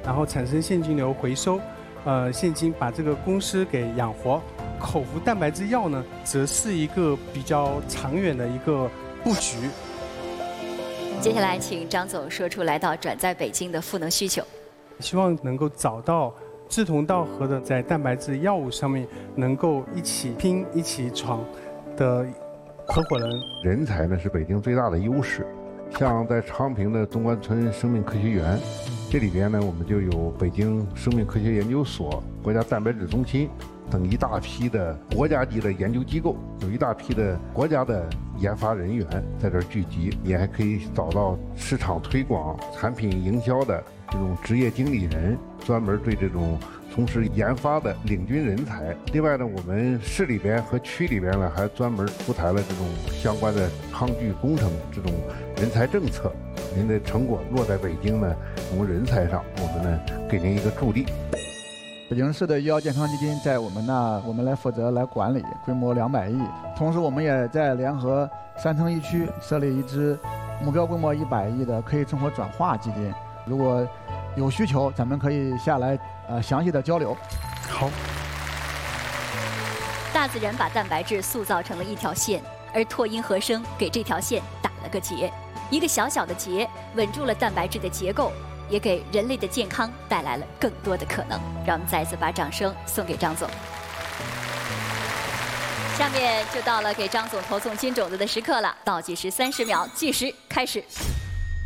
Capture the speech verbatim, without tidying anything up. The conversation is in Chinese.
然后产生现金流回收，呃，现金把这个公司给养活。口服蛋白质药呢，则是一个比较长远的一个布局。 接下来，请张总说出来到转在北京的赋能需求。 希望能够找到志同道合的，在蛋白质药物上面能够一起拼、一起闯的合伙人。 人才呢是北京最大的优势。像在昌平的东关村生命科学园，这里边呢我们就有北京生命科学研究所、国家蛋白质中心等一大批的国家级的研究机构，有一大批的国家的研发人员在这儿聚集。你还可以找到市场推广、产品营销的这种职业经理人，专门对这种从事研发的领军人才。另外呢，我们市里边和区里边呢，还专门出台了这种相关的康具工程这种人才政策。您的成果落在北京呢，从人才上，我们呢给您一个助力。 北京市的医药健康基金在我们那，我们来负责来管理，规模两百亿。同时，我们也在联合三城一区设立一支目标规模一百亿的可以生活转化基金。如果有需求，咱们可以下来呃详细的交流。 好。 大自然把蛋白质塑造成了一条线，而拓音合生给这条线打了个结。一个小小的结，稳住了蛋白质的结构。也给人类的健康带来了更多的可能。让我们再一次把掌声送给张总。下面就到了给张总投送金种子的时刻了，倒计时三十秒，计时开始。